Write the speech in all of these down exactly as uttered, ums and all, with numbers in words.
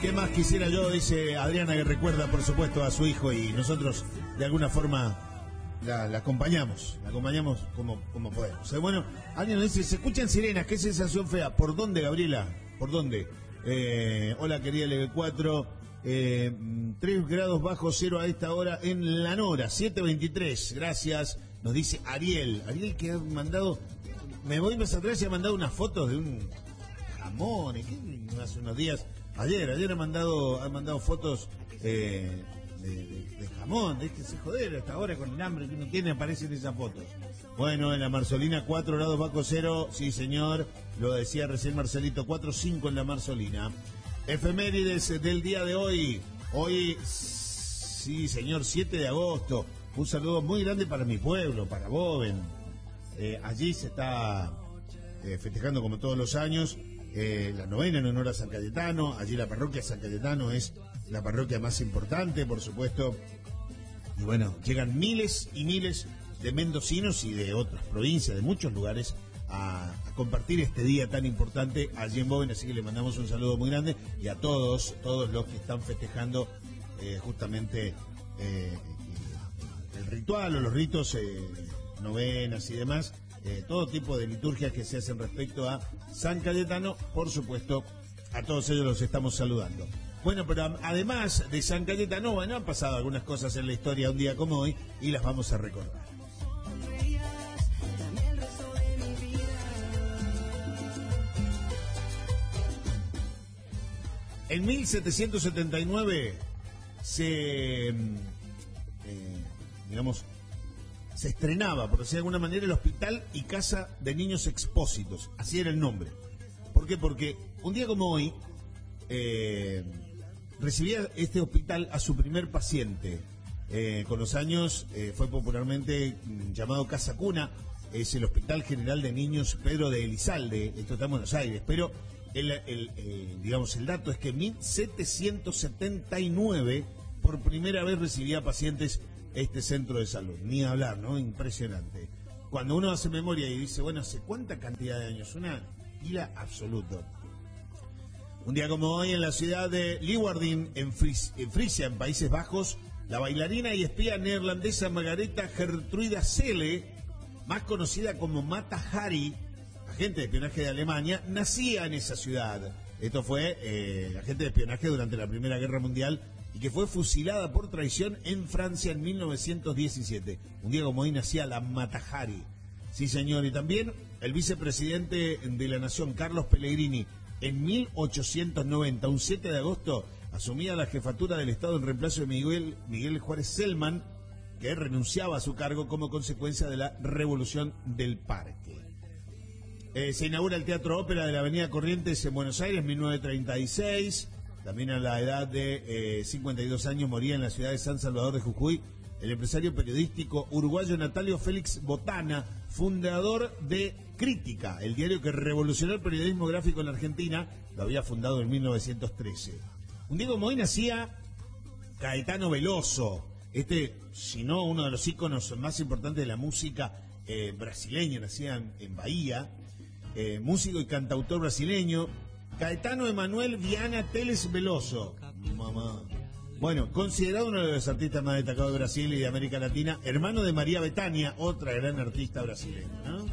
¿Qué más quisiera yo? Dice Adriana, que recuerda, por supuesto, a su hijo, y nosotros, de alguna forma, la, la acompañamos. La acompañamos como, como podemos. O sea, bueno, alguien nos dice, se escuchan sirenas, qué sensación fea. ¿Por dónde, Gabriela? ¿Por dónde? Eh, hola, querida L B cuatro. Eh, tres grados bajo cero a esta hora en La Nora, siete veintitrés. Gracias. Nos dice Ariel. Ariel que ha mandado... Me voy más atrás y ha mandado unas fotos de un jamón. ¿Qué? Hace unos días... Ayer, ayer ha mandado, ha mandado fotos eh, de, de, de jamón, de que se joder, hasta ahora con el hambre que uno tiene aparecen esas fotos. Bueno, en la Marzolina, cuatro grados bajo cero, sí señor, lo decía recién Marcelito, cuatro cinco en la Marzolina. Efemérides del día de hoy, hoy, sí señor, siete de agosto, un saludo muy grande para mi pueblo, para Boven. Eh, allí se está eh, festejando como todos los años, Eh, la novena en honor a San Cayetano. Allí la parroquia San Cayetano es la parroquia más importante, por supuesto. Y bueno, llegan miles y miles de mendocinos y de otras provincias, de muchos lugares, a, a compartir este día tan importante allí en Boven. Así que le mandamos un saludo muy grande, y a todos, todos los que están festejando eh, justamente eh, el ritual o los ritos, eh, novenas y demás. Eh, todo tipo de liturgias que se hacen respecto a San Cayetano, por supuesto, a todos ellos los estamos saludando. Bueno, pero además de San Cayetano, bueno, han pasado algunas cosas en la historia un día como hoy y las vamos a recordar. En mil setecientos setenta y nueve se, eh, digamos, se estrenaba, por decir de alguna manera, el Hospital y Casa de Niños Expósitos. Así era el nombre. ¿Por qué? Porque un día como hoy eh, recibía este hospital a su primer paciente. Eh, con los años eh, fue popularmente llamado Casa Cuna. Es el Hospital General de Niños Pedro de Elizalde. Esto está en Buenos Aires. Pero el, el, el, digamos, el dato es que en mil setecientos setenta y nueve por primera vez recibía pacientes este centro de salud. Ni hablar, ¿no? Impresionante. Cuando uno hace memoria y dice, bueno, ¿hace cuánta cantidad de años? Una pila absoluta. Un día como hoy, en la ciudad de Leeuwarden, en, Fris- en Frisia, en Países Bajos, la bailarina y espía neerlandesa Margareta Gertruida Selle, más conocida como Mata Hari, agente de espionaje de Alemania, nacía en esa ciudad. Esto fue eh, agente de espionaje durante la Primera Guerra Mundial, y que fue fusilada por traición en Francia en mil novecientos diecisiete. Un día como hoy nacía la Mata Hari. Sí, señor. Y también el vicepresidente de la Nación, Carlos Pellegrini, en mil ochocientos noventa, un siete de agosto, asumía la jefatura del Estado en reemplazo de Miguel, Miguel Juárez Selman, que renunciaba a su cargo como consecuencia de la Revolución del Parque. Eh, se inaugura el Teatro Ópera de la Avenida Corrientes en Buenos Aires en mil novecientos treinta y seis. También a la edad de eh, cincuenta y dos años moría en la ciudad de San Salvador de Jujuy el empresario periodístico uruguayo Natalio Félix Botana, fundador de Crítica, el diario que revolucionó el periodismo gráfico en la Argentina. Lo había fundado en mil novecientos trece. Un día como hoy nacía Caetano Veloso, este, si no uno de los íconos más importantes de la música eh, brasileña. Nacía en, en Bahía, eh, músico y cantautor brasileño. Caetano Emanuel Viana Teles Veloso. Mamá. Bueno, considerado uno de los artistas más destacados de Brasil y de América Latina, hermano de María Bethânia, otra gran artista brasileña, ¿no?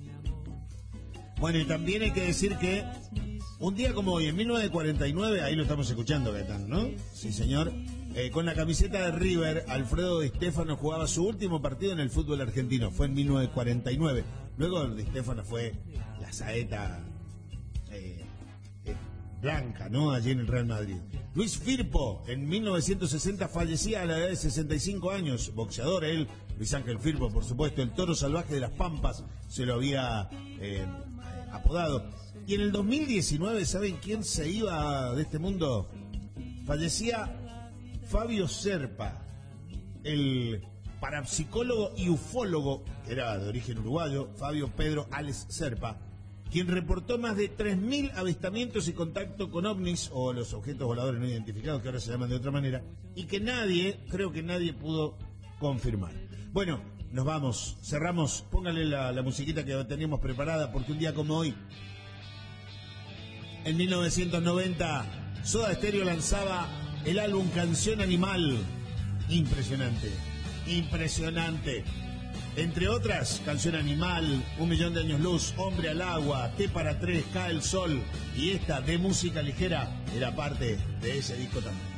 Bueno, y también hay que decir que un día como hoy, en mil novecientos cuarenta y nueve, ahí lo estamos escuchando, Gaetano, ¿no? Sí, señor. Eh, con la camiseta de River, Alfredo Di Stéfano jugaba su último partido en el fútbol argentino. Fue en mil novecientos cuarenta y nueve. Luego Di Stéfano fue la saeta eh, eh, blanca, ¿no? Allí en el Real Madrid. Luis Firpo, en mil novecientos sesenta, fallecía a la edad de sesenta y cinco años. Boxeador, él, Luis Ángel Firpo, por supuesto, el toro salvaje de las Pampas, se lo había eh, apodado. Y en el dos mil diecinueve, ¿saben quién se iba de este mundo? Fallecía Fabio Serpa, el parapsicólogo y ufólogo, que era de origen uruguayo, Fabio Pedro Ales Serpa, quien reportó más de tres mil avistamientos y contacto con ovnis, o los objetos voladores no identificados, que ahora se llaman de otra manera, y que nadie, creo que nadie pudo confirmar. Bueno, nos vamos, cerramos, póngale la, la musiquita que teníamos preparada, porque un día como hoy, en mil novecientos noventa, Soda Stereo lanzaba el álbum Canción Animal. Impresionante, impresionante. Entre otras, Canción Animal, Un Millón de Años Luz, Hombre al Agua, T para Tres, Cae el Sol. Y esta de música ligera era parte de ese disco también.